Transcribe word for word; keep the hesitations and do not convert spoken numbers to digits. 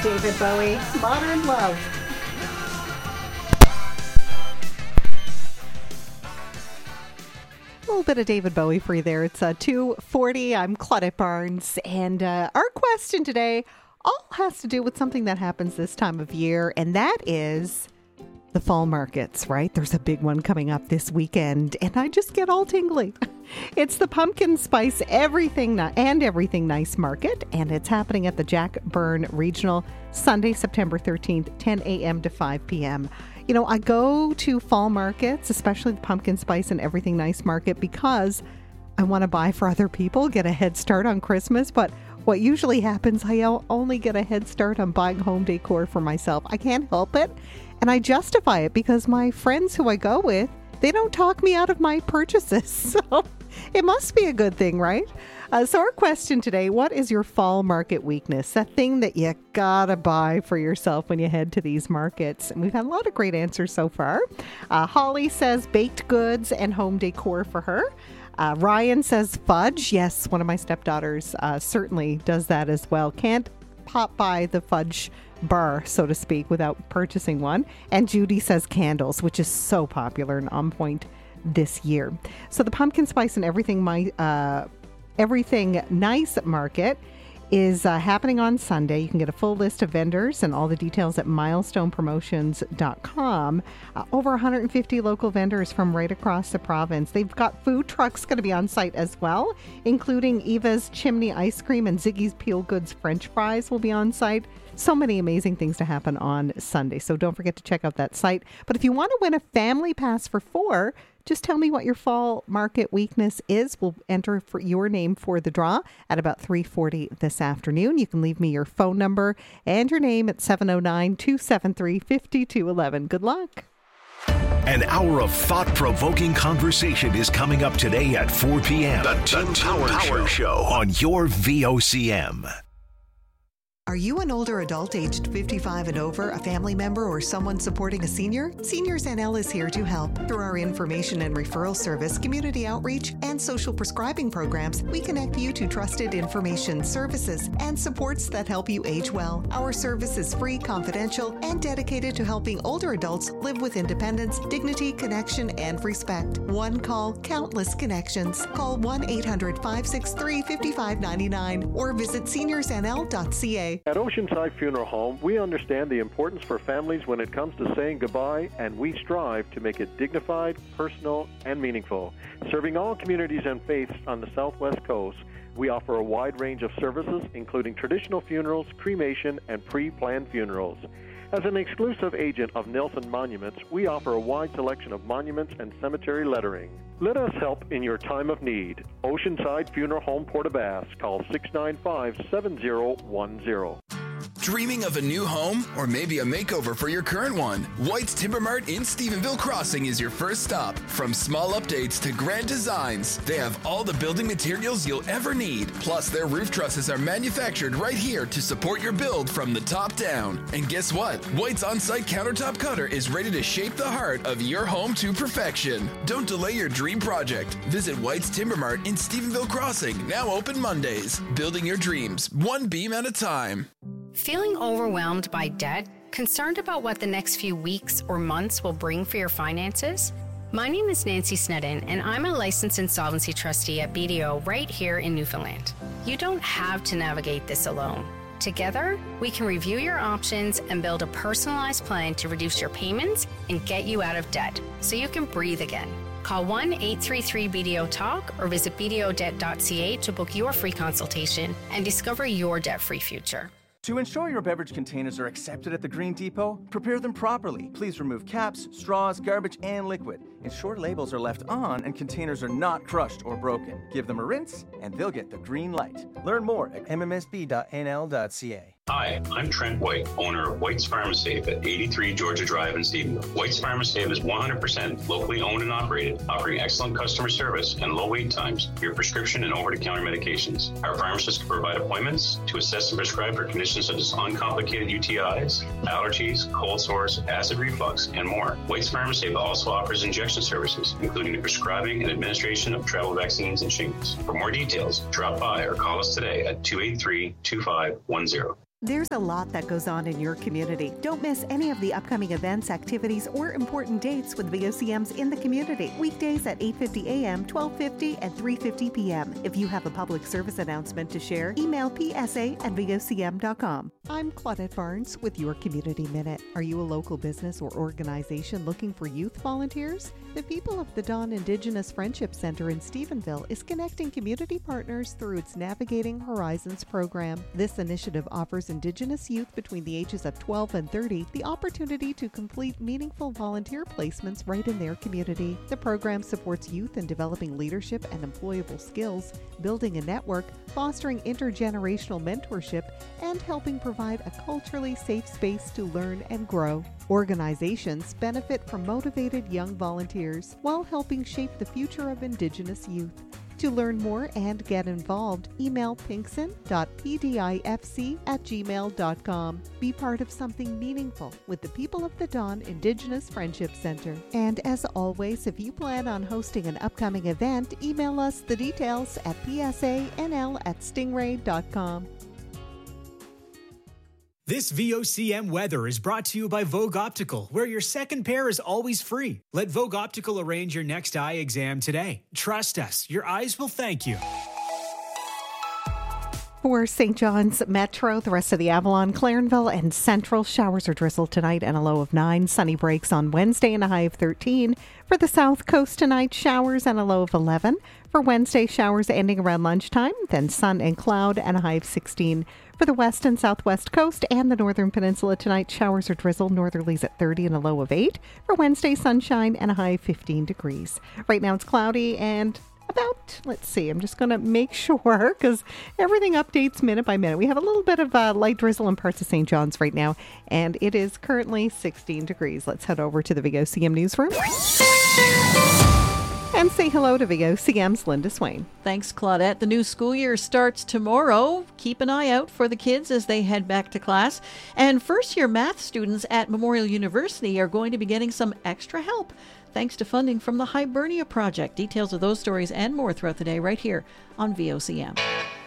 David Bowie, Modern Love. A little bit of David Bowie for you there. It's uh, two forty. I'm Claudette Barnes. And uh, our question today all has to do with something that happens this time of year, and that is the fall markets, right? There's a big one coming up this weekend, and I just get all tingly. It's the Pumpkin Spice Everything Ni- and Everything Nice Market, and it's happening at the Jack Byrne Regional, Sunday, September thirteenth, ten a.m. to five p.m. You know, I go to fall markets, especially the Pumpkin Spice and Everything Nice Market, because I want to buy for other people, get a head start on Christmas, but what usually happens, I only get a head start on buying home decor for myself. I can't help it. And I justify it because my friends who I go with, they don't talk me out of my purchases. So it must be a good thing, right? Uh, so our question today, what is your fall market weakness? That thing that you gotta buy for yourself when you head to these markets. And we've had a lot of great answers so far. Uh, Holly says baked goods and home decor for her. Uh, Ryan says fudge. Yes, one of my stepdaughters uh, certainly does that as well. Can't pop by the fudge bar, so to speak, without purchasing one. And Judy says candles, which is so popular and on point this year. So the Pumpkin Spice and Everything my uh, Everything Nice Market is uh, happening on Sunday. You can get a full list of vendors and all the details at milestone promotions dot com. Uh, over one hundred fifty local vendors from right across the province. They've got food trucks going to be on site as well, including Eva's Chimney Ice Cream and Ziggy's Peel Goods French Fries will be on site. So many amazing things to happen on Sunday. So don't forget to check out that site. But if you want to win a family pass for four, just tell me what your fall market weakness is. We'll enter for your name for the draw at about three forty this afternoon. You can leave me your phone number and your name at seven oh nine, two seven three, five two one one. Good luck. An hour of thought-provoking conversation is coming up today at four p.m. The Tim Power, Power Show on your V O C M. Are you an older adult aged fifty-five and over, a family member, or someone supporting a senior? Seniors N L is here to help. Through our information and referral service, community outreach, and social prescribing programs, we connect you to trusted information, services, and supports that help you age well. Our service is free, confidential, and dedicated to helping older adults live with independence, dignity, connection, and respect. One call, countless connections. Call one eight hundred, five six three, five five nine nine or visit seniors n l dot c a. At Oceanside Funeral Home, we understand the importance for families when it comes to saying goodbye, and we strive to make it dignified, personal, and meaningful. Serving all communities and faiths on the Southwest Coast, we offer a wide range of services, including traditional funerals, cremation, and pre-planned funerals. As an exclusive agent of Nelson Monuments, we offer a wide selection of monuments and cemetery lettering. Let us help in your time of need. Oceanside Funeral Home, Port-aux-Basques. Call six nine five, seven zero one zero. Dreaming of a new home or maybe a makeover for your current one? White's Timber Mart in Stephenville Crossing is your first stop. From small updates to grand designs, they have all the building materials you'll ever need. Plus, their roof trusses are manufactured right here to support your build from the top down. And guess what? White's on-site countertop cutter is ready to shape the heart of your home to perfection. Don't delay your dream project. Visit White's Timber Mart in Stephenville Crossing, now open Mondays. Building your dreams, one beam at a time. Feeling overwhelmed by debt? Concerned about what the next few weeks or months will bring for your finances? My name is Nancy Snedden, and I'm a licensed insolvency trustee at B D O right here in Newfoundland. You don't have to navigate this alone. Together, we can review your options and build a personalized plan to reduce your payments and get you out of debt so you can breathe again. Call one eight three three B D O talk or visit b d o debt dot c a to book your free consultation and discover your debt-free future. To ensure your beverage containers are accepted at the Green Depot, prepare them properly. Please remove caps, straws, garbage, and liquid. Ensure labels are left on and containers are not crushed or broken. Give them a rinse, and they'll get the green light. Learn more at m m s b dot n l dot c a. Hi, I'm Trent White, owner of White's Pharmasafe at eighty-three Georgia Drive in Stephenville. White's Pharmasafe is one hundred percent locally owned and operated, offering excellent customer service and low wait times for your prescription and over-the-counter medications. Our pharmacists can provide appointments to assess and prescribe for conditions such as uncomplicated U T Is, allergies, cold sores, acid reflux, and more. White's Pharmasafe also offers injection services, including the prescribing and administration of travel vaccines and shingles. For more details, drop by or call us today at two eight three, two five one zero. There's a lot that goes on in your community. Don't miss any of the upcoming events, activities, or important dates with V O C Ms in the community. Weekdays at eight fifty a.m., twelve fifty, and three fifty p.m. If you have a public service announcement to share, email p s a at v o c m dot com. I'm Claudette Barnes with your Community Minute. Are you a local business or organization looking for youth volunteers? The People of the Dawn Indigenous Friendship Center in Stephenville is connecting community partners through its Navigating Horizons program. This initiative offers Indigenous youth between the ages of twelve and thirty the opportunity to complete meaningful volunteer placements right in their community. The program supports youth in developing leadership and employable skills, building a network, fostering intergenerational mentorship, and helping provide a culturally safe space to learn and grow. Organizations benefit from motivated young volunteers while helping shape the future of Indigenous youth. To learn more and get involved, email pinkson dot p d i f c at gmail dot com. Be part of something meaningful with the People of the Dawn Indigenous Friendship Center. And as always, if you plan on hosting an upcoming event, email us the details at p s a n l at stingray dot com. This V O C M weather is brought to you by Vogue Optical, where your second pair is always free. Let Vogue Optical arrange your next eye exam today. Trust us, your eyes will thank you. For Saint John's Metro, the rest of the Avalon, Clarenville, and Central, showers or drizzle tonight and a low of nine. Sunny breaks on Wednesday and a high of thirteen. For the South Coast tonight, showers and a low of eleven. For Wednesday, showers ending around lunchtime, then sun and cloud and a high of sixteen. For the West and Southwest Coast and the Northern Peninsula tonight, showers or drizzle, northerlies at thirty and a low of eight. For Wednesday, sunshine and a high of fifteen degrees. Right now it's cloudy and about, let's see, I'm just going to make sure because everything updates minute by minute. We have a little bit of uh, light drizzle in parts of Saint John's right now, and it is currently sixteen degrees. Let's head over to the V O C M newsroom and say hello to V O C M's Linda Swain. Thanks, Claudette. The new school year starts tomorrow. Keep an eye out for the kids as they head back to class. And first-year math students at Memorial University are going to be getting some extra help thanks to funding from the Hibernia Project. Details of those stories and more throughout the day right here on V O C M.